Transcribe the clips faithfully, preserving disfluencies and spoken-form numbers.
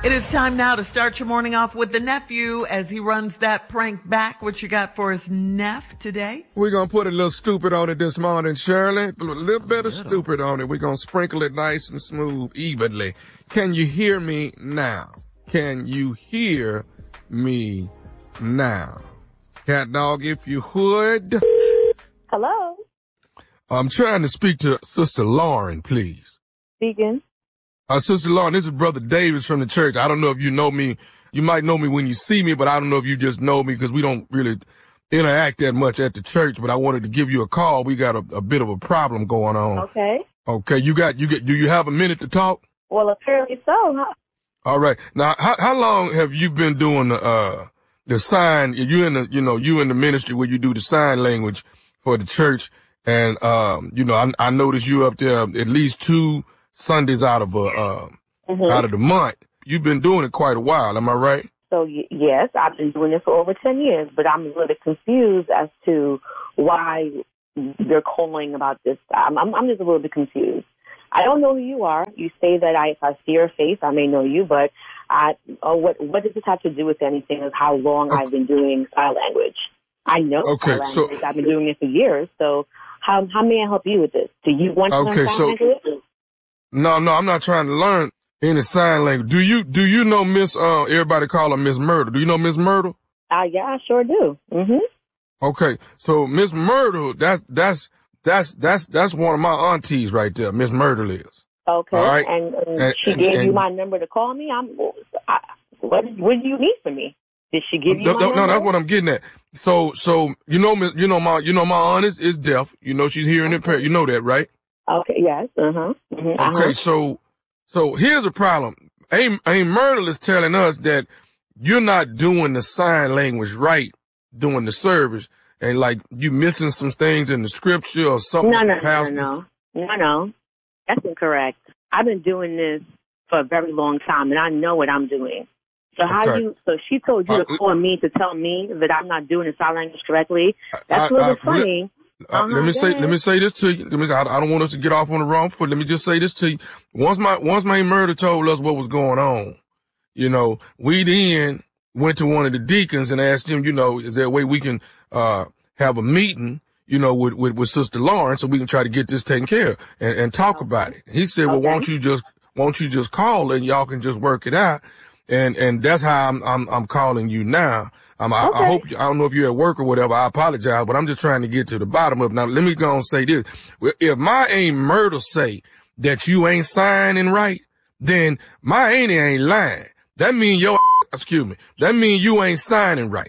It is time now to start your morning off with the nephew as he runs that prank back. What you got for us, Neff, today? We're going to put a little stupid on it this morning, Shirley. A little bit of stupid on it. We're going to sprinkle it nice and smooth, evenly. Can you hear me now? Can you hear me now? Cat dog, if you would. Hello? I'm trying to speak to Sister Lauren, please. Speaking. Uh, Sister Lauren, this is Brother Davis from the church. I don't know if you know me. You might know me when you see me, but I don't know if you just know me because we don't really interact that much at the church. But I wanted to give you a call. We got a, a bit of a problem going on. Okay. Okay. You got, you get, do you have a minute to talk? Well, apparently so, huh? All right. Now, how, how long have you been doing the, uh, the sign? You in the, you know, you in the ministry where you do the sign language for the church. And, um, you know, I, I noticed you up there at least two Sundays out of a, uh, mm-hmm. out of the month. You've been doing it quite a while. Am I right? So, y- yes, I've been doing it for over ten years, but I'm a little confused as to why they're calling about this. I'm, I'm, I'm just a little bit confused. I don't know who you are. You say that I, if I see your face, I may know you, but I, oh, what, what does this have to do with anything of how long okay. I've been doing sign language? I know okay, sign so, language. I've been doing it for years. So how, how may I help you with this? Do you want to okay, learn sign so, language? No, no, I'm not trying to learn any sign language. Do you, do you know Miss, uh, everybody call her Miss Myrtle. Do you know Miss Myrtle? Uh, yeah, I sure do. Mm-hmm. Okay. So Miss Myrtle, that's, that's, that's, that's, that's one of my aunties right there. Miss Myrtle is. Okay. All right? And, and, and she and, gave and, you my number to call me? I'm, I, what, what do you need from me? Did she give you no, my no, number? no, that's what I'm getting at. So, so, you know, you know, my, you know, my aunt is, is deaf. You know, she's hearing okay. impaired. You know that, right? Okay. Yes. Uh-huh. Mm-hmm. Uh-huh. Okay. So, so here's a problem. Aunt, Aunt Myrtle is telling us that you're not doing the sign language right, doing the service, and like you missing some things in the scripture or something. No, no, no, no, no, no, no. That's incorrect. I've been doing this for a very long time, and I know what I'm doing. So how okay. you? So she told you uh, to call me to tell me that I'm not doing the sign language correctly. That's I, a little I, funny. Uh, uh-huh, let me say, let me say this to you. Let me say, I, I don't want us to get off on the wrong foot. Let me just say this to you. Once my, once my murder told us what was going on, you know, we then went to one of the deacons and asked him, you know, is there a way we can, uh, have a meeting, you know, with, with, with Sister Lauren so we can try to get this taken care of and, and talk okay. about it. He said, well, okay. won't you just, won't you just call and y'all can just work it out? And, and that's how I'm, I'm, I'm calling you now. Um, I, okay. I hope, I don't know if you're at work or whatever. I apologize, but I'm just trying to get to the bottom of it. Now, let me go and say this. If my Aunt Myrtle say that you ain't signing right, then my auntie ain't lying. That mean your, excuse me, that mean you ain't signing right.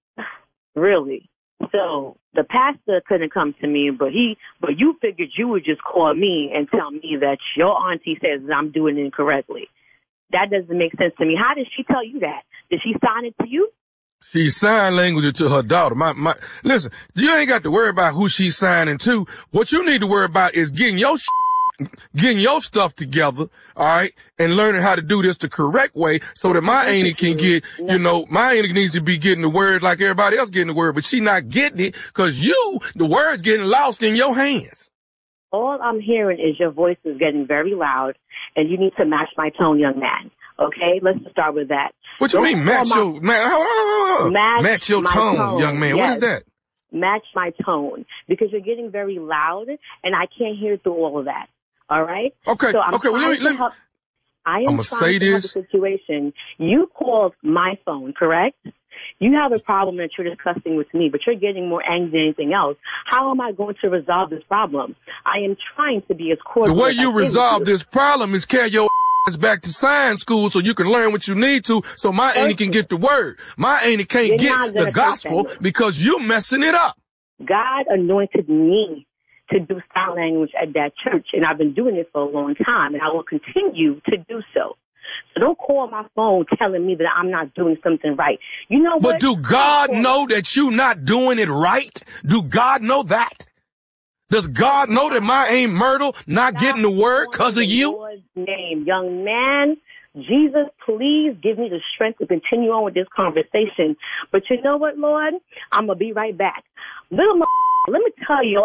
Really? So the pastor couldn't come to me, but he, but you figured you would just call me and tell me that your auntie says that I'm doing it incorrectly. That doesn't make sense to me. How did she tell you that? Did she sign it to you? She signed language to her daughter. My, my, listen, you ain't got to worry about who she's signing to. What you need to worry about is getting your, getting your stuff together, all right, and learning how to do this the correct way so that my auntie can get, you know, my auntie needs to be getting the word like everybody else getting the word, but she not getting it because you, the word's getting lost in your hands. All I'm hearing is your voice is getting very loud, and you need to match my tone, young man. Okay, let's just start with that. What you Don't mean match my, your man? Match, match your tone, tone, young man. Yes. What is that? Match my tone because you're getting very loud, and I can't hear through all of that. All right. Okay. So I'm okay. Well, let me. Let me help, I am I'm gonna trying say to this. help the situation. You called my phone, correct? You have a problem that you're discussing with me, but you're getting more angry than anything else. How am I going to resolve this problem? I am trying to be as cordial. The way as you I resolve you. this problem is carry your ass back to science school so you can learn what you need to so my auntie can get the word. My auntie can't You're get the gospel because you messing it up. God anointed me to do sign language at that church, and I've been doing it for a long time, and I will continue to do so. So don't call my phone telling me that I'm not doing something right. You know what? But do God know that you not doing it right? Do God know that? Does God know that my Aunt Myrtle not getting the word because of you? Lord's name, young man. Jesus, please give me the strength to continue on with this conversation. But you know what, Lord? I'm going to be right back. Little m- let me tell you, your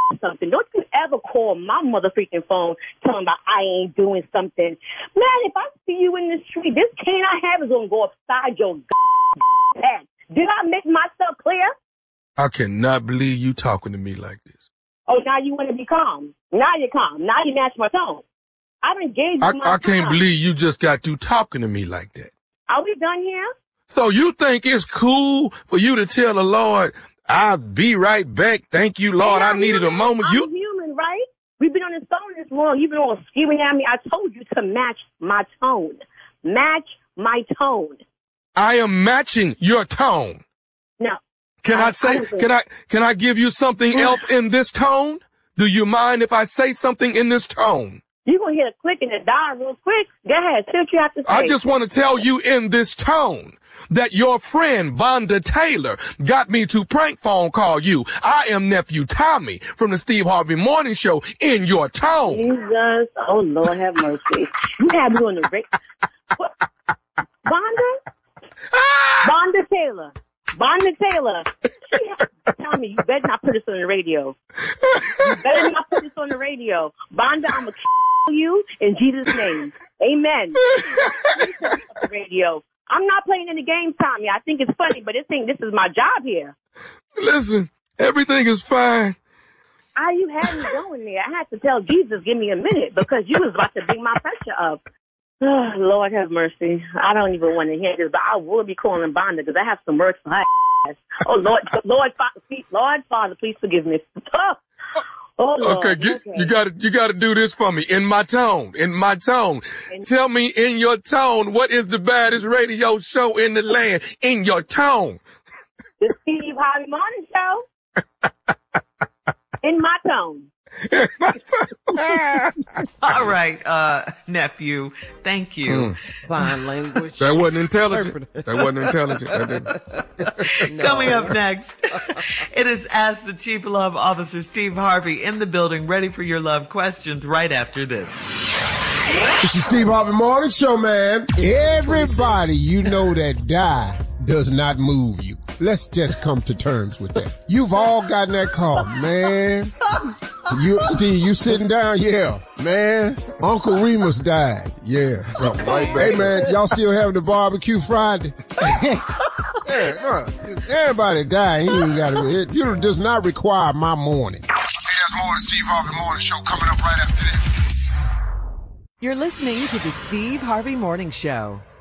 something. Don't you ever call my motherfucking phone telling me I ain't doing something. Man, if I see you in the street, this cane I have is going to go upside your head. Did I make myself clear? I cannot believe you talking to me like this. Oh, now you want to be calm. Now you're calm. Now you match my tone. I done gave you I, my I can't time. believe you just got through talking to me like that. Are we done here? So you think it's cool for you to tell the Lord, I'll be right back. Thank you, Lord. Hey, I needed human. a moment. I'm You human, right? We've been on this phone this long. You've been all screaming at me. I told you to match my tone. Match my tone. I am matching your tone. No. Can I, I say, I can I, can I give you something else in this tone? Do you mind if I say something in this tone? You're going to hear a click and it die real quick. Go ahead. Say what you have to say. I just want to tell you in this tone that your friend Vonda Taylor got me to prank phone call you. I am nephew Tommy from the Steve Harvey Morning Show in your tone. Jesus. Oh, Lord have mercy. You have me on the radio. Vonda? Ah! Vonda Taylor. Vonda Taylor. Tell me, you better not put this on the radio. You better not put this on the radio. Vonda, I'm going to kill you in Jesus' name. Amen. The radio. I'm not playing any games, Tommy. I think it's funny, but this thing, this is my job here. Listen, everything is fine. How you had me going there? I had to tell Jesus, give me a minute, because you was about to bring my pressure up. Oh, Lord have mercy. I don't even want to hear this, but I will be calling Vonda because I have some work for her ass. Oh, Lord, Lord, Father, Lord, Father, please forgive me. Oh, oh Lord. Okay, get, okay, you gotta, you gotta do this for me in my tone, in my tone. In, Tell me in your tone, what is the baddest radio show in the land in your tone? The Steve Harvey Morning Show. In my tone. All right, uh, nephew. Thank you. Mm. Sign language. That wasn't intelligent. That wasn't intelligent. That no. Coming up next, it is Ask the Chief Love Officer Steve Harvey in the building, ready for your love questions right after this. This is Steve Harvey Morning Show, man. Everybody you know that died does not move you. Let's just come to terms with that. You've all gotten that call, man. You, Steve, you sitting down? Yeah, man. Uncle Remus died. Yeah. Hey, man, y'all still having the barbecue Friday? Yeah, everybody died. He ain't got to. It, it does not require my morning. Hey, there's more of the Steve Harvey Morning Show coming up right after this. You're listening to the Steve Harvey Morning Show.